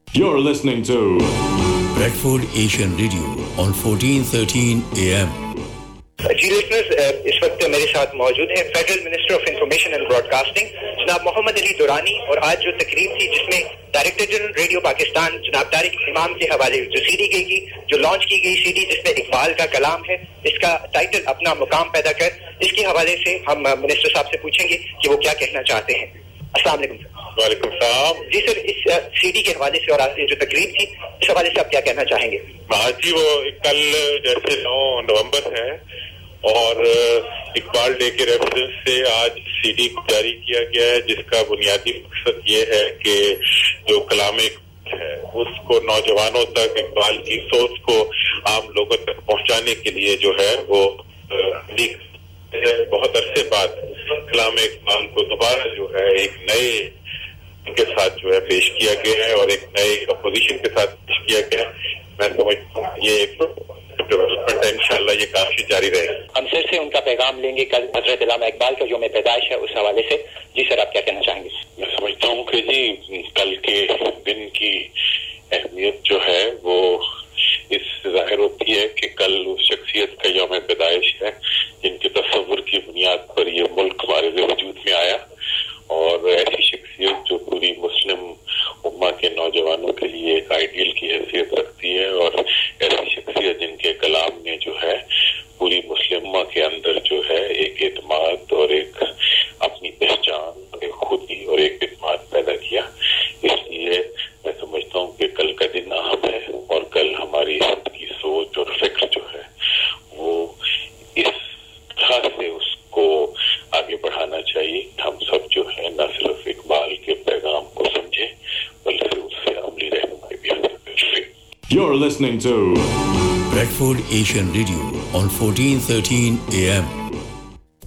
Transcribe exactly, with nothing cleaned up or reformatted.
You're listening to Bradford Asian Radio on fourteen thirteen A M. Ji listeners, इस वक्त मेरे साथ मौजूद हैं federal minister of information and broadcasting जनाब मोहम्मद अली दुरानी, और आज जो तकरीब थी जिसमें डायरेक्टर जनरल रेडियो पाकिस्तान जनाब तारिक इमाम के हवाले जो सीडी गई की जो लॉन्च की गई सीडी जिसमें इकबाल का कलाम है, इसका टाइटल अपना मुकाम पैदा कर, इसके हवाले से हम मिनिस्टर साहब से पूछेंगे कि वो क्या कहना चाहते हैं। अस्सलाम वालेकुम सर। वालेकुम सलाम। जी सर, इस सीडी के हवाले से और आज जो तकरीब थी इस हवाले से आप क्या कहना चाहेंगे? हाँ जी, वो कल जैसे नौ नवंबर है और इकबाल डे के रेफरेंस से आज सीडी को जारी किया गया है, जिसका बुनियादी मकसद ये है कि जो कलाम है उसको नौजवानों तक, इकबाल की सोच को आम लोगों तक पहुंचाने के लिए जो है वो बहुत अरसे बाद कलाम इकबाल को दोबारा जो है एक नए के साथ जो है पेश किया गया है और एक नए अपोजिशन के साथ पेश किया गया है। मैं समझता हूँ ये एक डेवलपमेंट है, इंशाल्लाह ये काफी जारी रहेगा। हम सिर से उनका पैगाम लेंगे कल हजरत अल्लामा इकबाल का जो में पैदाइश है उस हवाले से। जी सर, आप क्या कहना चाहेंगे? मैं समझता हूँ कि जी कल के दिन की अहमियत जो है वो इस जाहिर होती है कि कल उस शख्सियत का यौम पैदाइश है जिनके तस्वुर की बुनियाद पर ये मुल्क हमारे वजूद में आया, और ऐसी शख्सियत जो पूरी मुस्लिम उम्मा के नौजवानों के लिए एक आइडियल की हैसियत रखती है, और ऐसी शख्सियत जिनके कलाम ने जो है पूरी मुस्लिम उम्मा के अंदर जो है एक एतमाद और एक अपनी पहचान, एक खुदी और एक एतमाद पैदा किया। इसलिए मैं समझता हूँ कि कल का दिन अहम है और कल हमारी सबकी सोच और फिक्र जो है वो इस तरह से उसको आगे बढ़ाना चाहिए। हम सब जो है न सिर्फ इकबाल के पैगाम को समझें बल्कि उससे अमली रहनुमाई भी हासिल करें। You're listening to Bradford Asian Radio on fourteen thirteen A M.